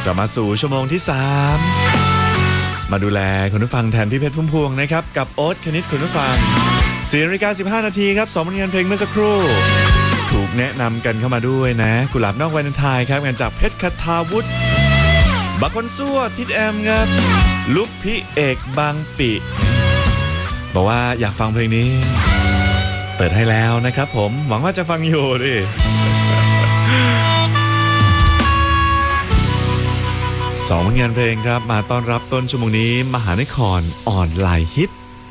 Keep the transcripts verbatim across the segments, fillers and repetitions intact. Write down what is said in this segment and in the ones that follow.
กลับมาสู่ชั่วโมงที่สามมาดูแลคุณผู้ฟังแทนพี่เพชรพุ่มพวงนะครับกับโอ๊ตคณิตคุณผู้ฟังสี่นาฬิกาสิบห้านาทีครับสองผลงานเพลงเมื่อสักครู่ถูกแนะนำกันเข้ามาด้วยนะกุหลาบนอกวาเลนไทน์ครับงานจากเพชรคทาวุฒิบักคนซั่วทิดแอมครับลุกพี่เอกบางปิบอกว่าอยากฟังเพลงนี้เปิดให้แล้วนะครับผมหวังว่าจะฟังอยู่ดิสองผลงานเพลงครับมาต้อนรับต้นชั่วโมงนี้มหานครออนไลน์ฮิต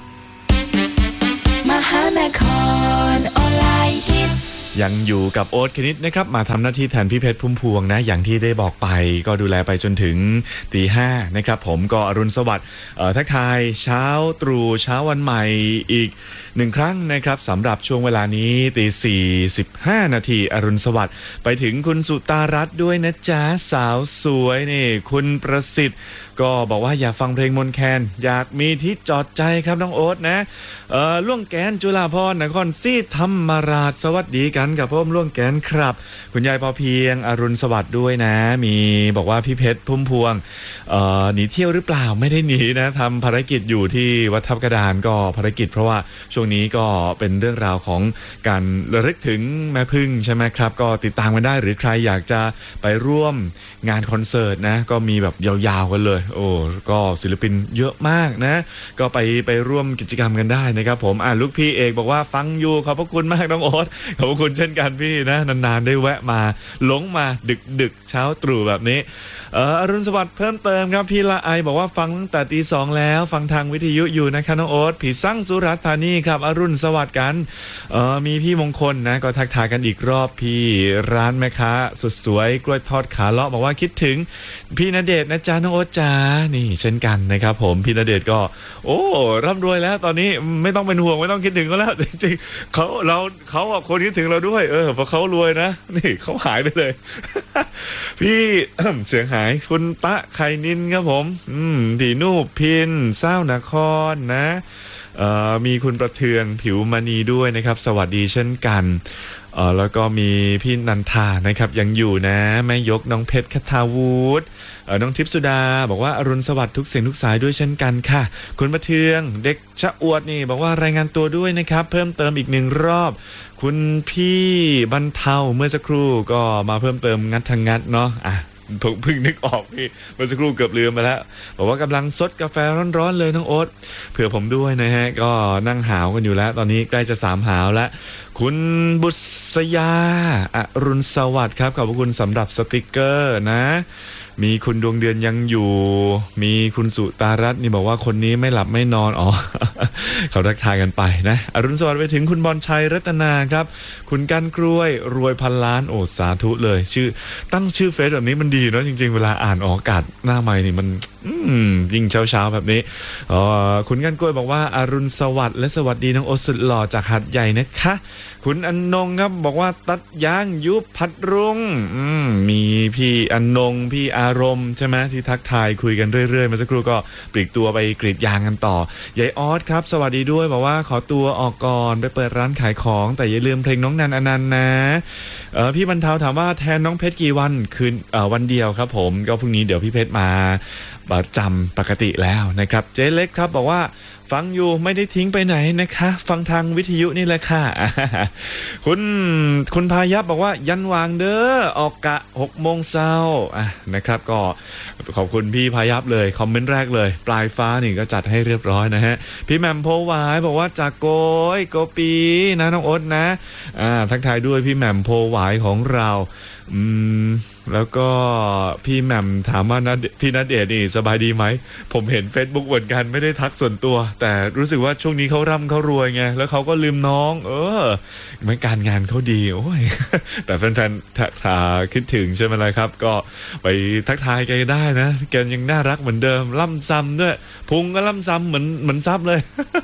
มหานครออนไลน์ฮิตยังอยู่กับโอ๊ตคณิตนะครับมาทำหน้าที่แทนพี่เพชรพุ่มพวงนะอย่างที่ได้บอกไปก็ดูแลไปจนถึงตีห้านะครับผมก็อรุณสวัสดิ์ทักทายเช้าตรู่เช้าวันใหม่อีกหนึ่งครั้งนะครับสำหรับช่วงเวลานี้ตีสี่สิบห้านาทีอรุณสวัสดิ์ไปถึงคุณสุตารัตน์ด้วยนะจ๊ะสาวสวยนี่คุณประสิทธิ์ก็บอกว่าอยากฟังเพลงมนแคนอยากมีที่จอดใจครับน้องโอ๊ตนะเออล่วงแกนจุฬาภรณ์นครศรีธรรมราชสวัสดีกันกับพ่อมล่วงแกนครับคุณยายพอเพียงอรุณสวัสดิ์ด้วยนะมีบอกว่าพี่เพชรพุ่มพวงเอ่อหนีเที่ยวหรือเปล่าไม่ได้หนีนะทำภารกิจอยู่ที่วัดทับกระดานก็ภารกิจเพราะว่าช่วงนี้ก็เป็นเรื่องราวของการระลึกถึงแม่พึ่งใช่ไหมครับก็ติดตามกันได้หรือใครอยากจะไปร่วมงานคอนเสิร์ตนะก็มีแบบยาวๆกันเลยโอ้ก็ศิลปินเยอะมากนะก็ไปไปร่วมกิจกรรมกันได้นะครับผมอ่าลูกพี่เอกบอกว่าฟังอยู่ขอบพระคุณมากน้องโอ๊ตขอบพระคุณเช่นกันพี่นะนานๆได้แวะมาหลงมาดึกๆเช้าตรู่แบบนี้เอออรุณสวัสดิ์เพิ่มเติมครับพี่ละไอบอกว่าฟังตั้งแต่ตีสองแล้วฟังทางวิทยุอยู่นะคะน้องโอ๊ตผีสั่งสุราษฎร์ธานีครับอรุณสวัสดิ์กันเออมีพี่มงคลนะก็ทักทายกันอีกรอบพี่ร้านแม่ค้าสุดสวยกล้วยทอดขาเลาะบอกว่าคิดถึงพี่ณเดชน์นะจ๊ะน้องโอ๊ตจ้านี่เช่นกันนะครับผมพี่ณเดชน์ก็โอ้ร่ำรวยแล้วตอนนี้ไม่ต้องเป็นห่วงไม่ต้องคิดถึงก็แล้วจริงๆเขาเราเขาอ่ะคนคิดถึงเราด้วยเออเพราะเขารวยนะนี่เขาหายไปเลย พี่ เสียงหายคุณปะไข่นินครับผมอืมผีนูบพินเศร้านครนะเอ่อมีคุณประเทืองผิวมณีด้วยนะครับสวัสดีเช่นกันเอ่อแล้วก็มีพี่นันทานะครับยังอยู่นะแม่ยกน้องเพชรคทาวุฒิเอ่อน้องทิพย์สุดาบอกว่าอรุณสวัสดิ์ทุกเสียงทุกสายด้วยเช่นกันค่ะคุณประเทืองเด็กชะอวดนี่บอกว่ารายงานตัวด้วยนะครับเพิ่มเติมอีกหนึ่งรอบคุณพี่บรรเทาเมื่อสักครู่ก็มาเพิ่มเติมงัดทางงัดเนาะอ่ะผมเพิ่งนึกออกพี่เมื่อสักครู่เกือบลืมไปแล้วบอกว่ากำลังซดกาแฟร้อนๆเลยน้องโอ๊ตเผื่อผมด้วยนะฮะก็นั่งหาวกันอยู่แล้วตอนนี้ใกล้จะสามหาวแล้วคุณบุษยาอรุณสวัสดิ์ครับขอบคุณสำหรับสติกเกอร์นะมีคุณดวงเดือนยังอยู่มีคุณสุตารัตน์นี่บอกว่าคนนี้ไม่หลับไม่นอนอ๋อ เขาทักทายกันไปนะอรุณสวัสดิ์ไปถึงคุณบอลชัยรัตนาครับคุณกันกล้วยรวยพันล้านโอ้สาธุเลยชื่อตั้งชื่อเฟซแบบนี้มันดีเนาะจริงๆเวลาอ่านออกอากาศหน้าไมค์นี่มันยิ่งเช้าๆแบบนี้อ๋อคุณกันกล้วยบอกว่าอรุณสวัสดิ์และสวัสดีน้องโอสุดหล่อจากหัดใหญ่นะคะคุณอนนงครับบอกว่าตัดยางยุบพัดรุ่งมีพี่อนนงพี่อารมณ์ใช่ไหมที่ทักทายคุยกันเรื่อยๆมาสักครู่ก็ปลีกตัวไปกรีดยางกันต่อยายออสครับสวัสดีด้วยบอกว่าขอตัวออกก่อนไปเปิดร้านขายของแต่อย่าลืมเพลงน้องนันอนันต์นะเออพี่บรรเทาถามว่าแทนน้องเพชรกี่วันคืนเอ่อวันเดียวครับผมก็พรุ่งนี้เดี๋ยวพี่เพชรมาประจำปกติแล้วนะครับเจ๊เล็กครับบอกว่าฟังอยู่ไม่ได้ทิ้งไปไหนนะคะฟังทางวิทยุนี่แหละค่ะคุณคุณพายับบอกว่ายันวางเด้อออกกะหกโมงเช้าอ่ะนะครับก็ขอบคุณพี่พายับเลยคอมเมนต์แรกเลยปลายฟ้านี่ก็จัดให้เรียบร้อยนะฮะพี่แหม่มโพวายบอกว่าจากโกยโกปีนะน้องโอ๊ตนะอ่าทักทายด้วยพี่แหม่มโพวายของเราอืมแล้วก็พี่แหม่มถามว่านะพี่ณเดชน์นี่สบายดีไหมผมเห็น Facebook เหมือนกันไม่ได้ทักส่วนตัวแต่รู้สึกว่าช่วงนี้เขาร่ำเขารวยไงแล้วเขาก็ลืมน้องเออมันการงานเขาดีโอ้ย แต่แฟนๆถ้าคิดถึงใช่ไหมล่ะครับก็ไปทักทายแกได้นะแกยังน่ารักเหมือนเดิมล่ำซ้ำด้วยพุงก็ล่ำซ้ำเหมือนเหมือนซับเลย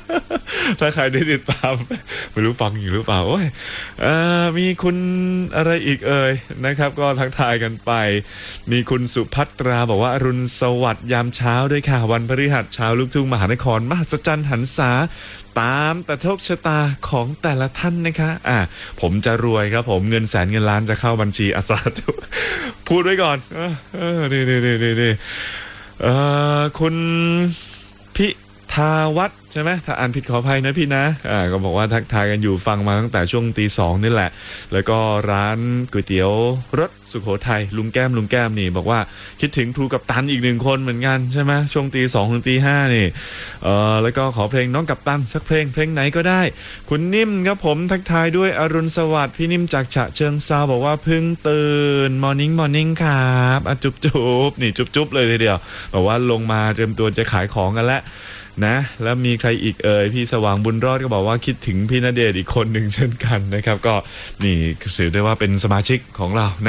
ถ้าใครได้ติดตามไม่รู้ฟังอยู่หรือเปล่าโอ้ยเอ่อมีคุณอะไรอีกเอ่ยนะครับก็ทักทายกันไปมีคุณสุภัตราบอกว่าอรุณสวัสดิ์ยามเช้าด้วยค่ะวันพฤหัสเช้าลูกทุ่งมหานครมหัศจรรย์หันษาตามแต่โชคชะตาของแต่ละท่านนะคะอ่ะผมจะรวยครับผมเงินแสนเงินล้านจะเข้าบัญชีอาสาธุพูดไว้ก่อนเออเออนี่นี่นี่นี่เอ่อคุณพิทาวัฒน์ใช่ไหมถ้าอ่านผิดขออภัยนะพี่นะอ่าก็บอกว่าทักทายกันอยู่ฟังมาตั้งแต่ช่วงตีสองนี่แหละแล้วก็ร้านก๋วยเตี๋ยวรสสุโขทัยลุงแก้มลุงแก้มนี่บอกว่าคิดถึงครูกัปตันอีกหนึ่งคนเหมือนกันใช่ไหมช่วงตีสองถึงตีห้านี่เอ่อแล้วก็ขอเพลงน้องกัปตันสักเพลงเพลงไหนก็ได้คุณนิ่มครับผมทักทายด้วยอรุณสวัสดิ์พี่นิ่มจากฉะเชิงเซาบอกว่าเพิ่งตื่นมอร์นิ่งมอร์นิ่งครับอ่ะจุ๊บจุ๊บนี่จุ๊บจุ๊บเลยทีเดียวบอกว่าลงมาเตรียมตัวจะขายของกันแล้วนะแล้วมีใครอีกเอ่ยพี่สว่างบุญรอดก็บอกว่าคิดถึงพี่ณเดชน์อีกคนหนึ่งเช่นกันนะครับก็นี่ถือได้ว่าเป็นสมาชิกของเรานะ